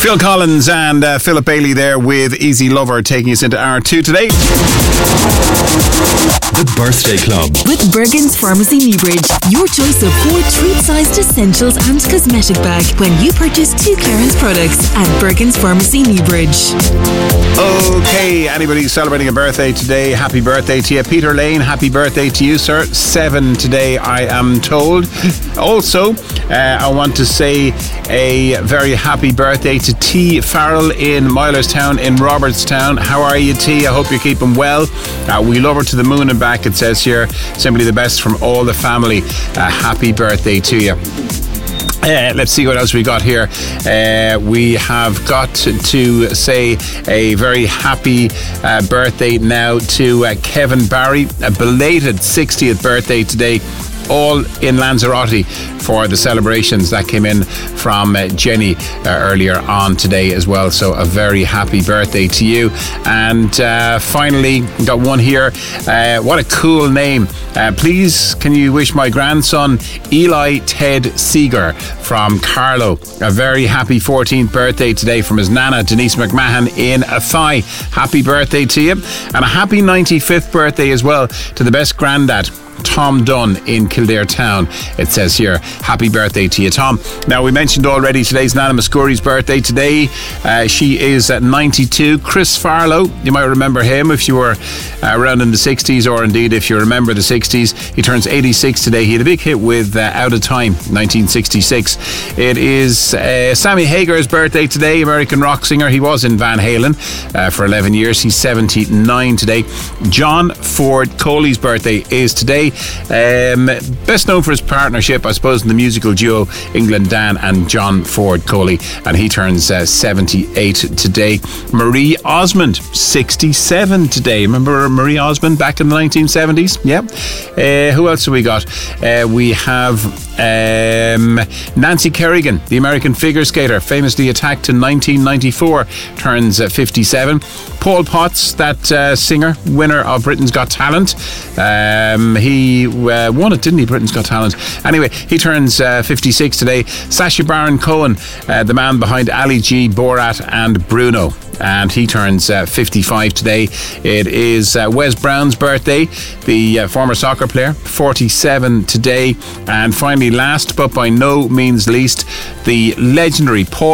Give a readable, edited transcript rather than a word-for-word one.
Phil Collins and Philip Bailey there with Easy Lover taking us into hour 2 today. The Birthday Club with Bergen's Pharmacy Newbridge. Your choice of 4 treat-sized essentials and cosmetic bag when you purchase 2 Clarence products at Bergen's Pharmacy Newbridge. Okay, anybody celebrating a birthday today, happy birthday to you. Peter Lane, happy birthday to you, sir. 7 today, I am told. Also, I want to say a very happy birthday to T. Farrell in Milerstown in Robertstown. How are you, T? I hope you're keeping well. We love her to the moon and back, it says here. Simply the best from all the family. Happy birthday to you. Let's see what else we got here. We have got to say a very happy birthday now to Kevin Barry, a belated 60th birthday today, all in Lanzarote for the celebrations that came in from Jenny earlier on today as well. So a very happy birthday to you. And finally, got one here. What a cool name. Please, can you wish my grandson Eli Ted Seeger from Carlow a very happy 14th birthday today from his nana Denise McMahon in Athy. Happy birthday to you. And a happy 95th birthday as well to the best granddad, Tom Dunn in Kildare Town. It says here, happy birthday to you, Tom. Now, we mentioned already today's Nana Muscuri's birthday today. She is at 92. Chris Farlow, you might remember him if you were around in the 60s, or indeed if you remember the 60s. He turns 86 today. He had a big hit with Out of Time, 1966. It is Sammy Hagar's birthday today, American rock singer. He was in Van Halen for 11 years. He's 79 today. John Ford Coley's birthday is today. Best known for his partnership, I suppose, in the musical duo England Dan and John Ford Coley, and he turns 78 today. Marie Osmond, 67 today. Remember Marie Osmond back in the 1970s? Yeah. Who else have we got? We have Nancy Kerrigan, the American figure skater, famously attacked in 1994, turns 57. Paul Potts, that singer, winner of Britain's Got Talent. He won it, didn't he? Britain's Got Talent. Anyway, he turns 56 today. Sacha Baron Cohen, the man behind Ali G, Borat and Bruno, and he turns 55 today. It is Wes Brown's birthday, the former soccer player, 47 today. And finally, last but by no means least, the legendary Paul